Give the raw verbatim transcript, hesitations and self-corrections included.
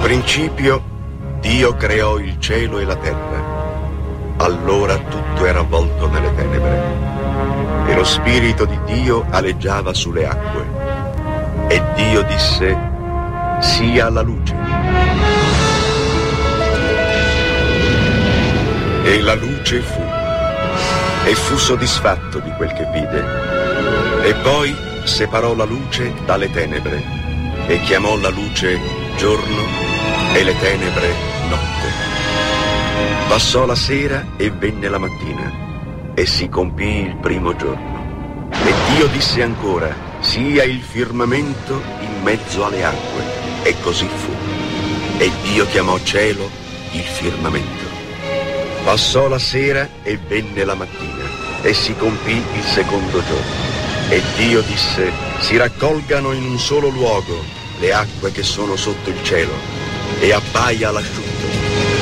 principio Dio creò il cielo e la terra. Allora tutto era avvolto nelle tenebre e lo Spirito di Dio aleggiava sulle acque. E Dio disse: sia la luce. E la luce fu, e fu soddisfatto di quel che vide. E poi separò la luce dalle tenebre e chiamò la luce giorno e le tenebre notte. Passò la sera e venne la mattina e si compì il primo giorno. E Dio disse ancora: sia il firmamento in mezzo alle acque. E così fu. E Dio chiamò cielo il firmamento. Passò la sera e venne la mattina e si compì il secondo giorno. E Dio disse: si raccolgano in un solo luogo le acque che sono sotto il cielo, e appaia l'asciutto